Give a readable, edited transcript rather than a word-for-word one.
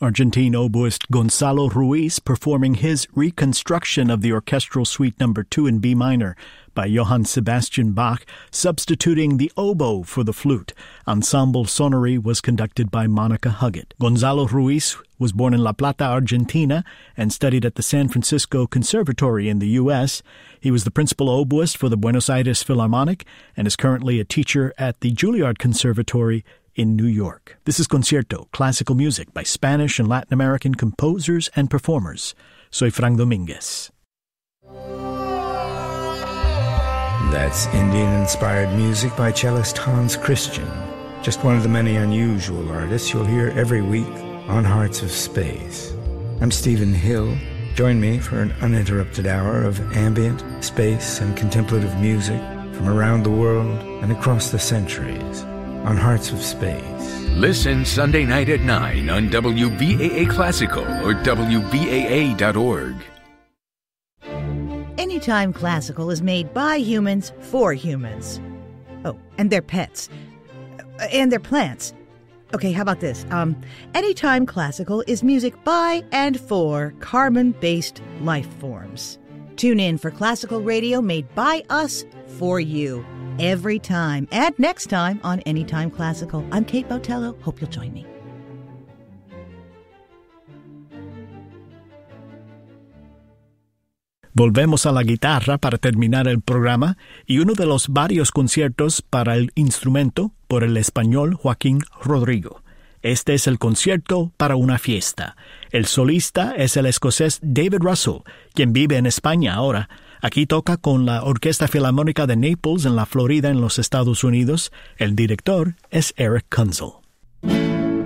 Argentine oboist Gonzalo Ruiz performing his reconstruction of the Orchestral Suite No. 2 in B minor by Johann Sebastian Bach, substituting the oboe for the flute. Ensemble Sonnery was conducted by Monica Huggett. Gonzalo Ruiz was born in La Plata, Argentina, and studied at the San Francisco Conservatory in the U.S. He was the principal oboist for the Buenos Aires Philharmonic and is currently a teacher at the Juilliard Conservatory in New York. This is Concierto, classical music by Spanish and Latin American composers and performers. Soy Frank Dominguez. That's Indian-inspired music by cellist Hans Christian, just one of the many unusual artists you'll hear every week on Hearts of Space. I'm Stephen Hill. Join me for an uninterrupted hour of ambient, space, and contemplative music from around the world and across the centuries on Hearts of Space. Listen Sunday night at 9 on WBAA Classical or WBAA.org. Anytime Classical is made by humans for humans. Oh, and their pets. And their plants. Okay, how about this? Anytime Classical is music by and for carbon-based life forms. Tune in for classical radio made by us for you. Every time and next time on Anytime Classical. I'm Kate Botello. Hope you'll join me. Volvemos a la guitarra para terminar el programa y uno de los varios conciertos para el instrumento por el español Joaquín Rodrigo. Este es el concierto para una fiesta. El solista es el escocés David Russell, quien vive en España ahora. Aquí toca con la Orquesta Filarmónica de Naples en la Florida, en los Estados Unidos. El director es Eric Kunzel.